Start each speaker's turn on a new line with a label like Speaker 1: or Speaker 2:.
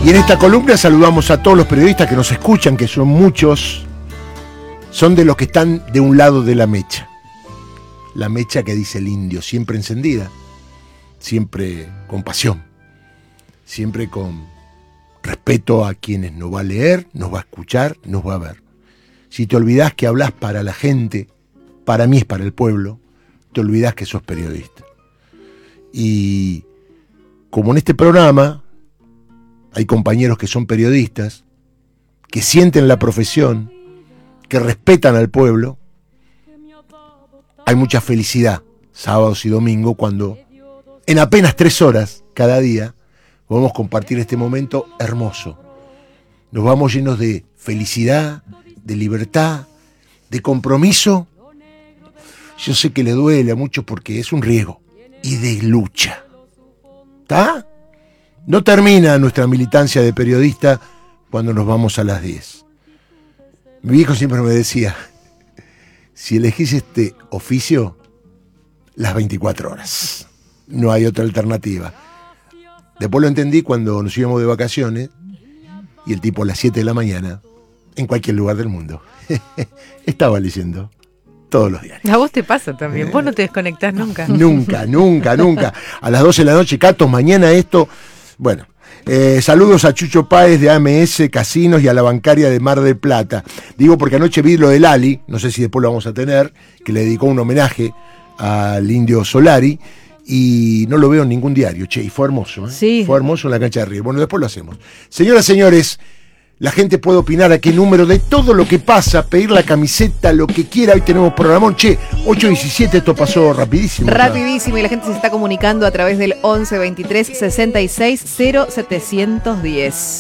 Speaker 1: Y en esta columna saludamos a todos los periodistas que nos escuchan, que son muchos, son de los que están de un lado de la mecha. La mecha que dice el indio, siempre encendida, siempre con pasión, siempre con respeto a quienes nos va a leer, nos va a escuchar, nos va a ver. Si te olvidás que hablas para la gente, para mí es para el pueblo, te olvidás que sos periodista. Y como en este programa hay compañeros que son periodistas, que sienten la profesión, que respetan al pueblo, hay mucha felicidad sábados y domingos cuando en apenas 3 horas cada día podemos compartir este momento hermoso. Nos vamos llenos de felicidad, de libertad, de compromiso. Yo sé que le duele a muchos porque es un riesgo, y de lucha. ¿Está? No termina nuestra militancia de periodista cuando nos vamos a las 10. Mi viejo siempre me decía, si elegís este oficio, las 24 horas. No hay otra alternativa. Después lo entendí cuando nos íbamos de vacaciones y el tipo a las 7 de la mañana, en cualquier lugar del mundo, estaba leyendo todos los diarios.
Speaker 2: A vos te pasa también, vos no te desconectás nunca.
Speaker 1: Nunca. A las 12 de la noche, Catos, mañana esto. Bueno, saludos a Chucho Páez de AMS Casinos y a la bancaria de Mar del Plata. Digo porque anoche vi lo de Lali, no sé si después lo vamos a tener, que le dedicó un homenaje al Indio Solari, y no lo veo en ningún diario, y fue hermoso, ¿eh?
Speaker 2: Sí.
Speaker 1: Fue hermoso en la cancha de River. Bueno, después lo hacemos. Señoras, señores, la gente puede opinar a qué número de todo lo que pasa, pedir la camiseta, lo que quiera. Hoy tenemos programón. 8:17, esto pasó rapidísimo.
Speaker 2: Rapidísimo, y la gente se está comunicando a través del 11 23 66 0710.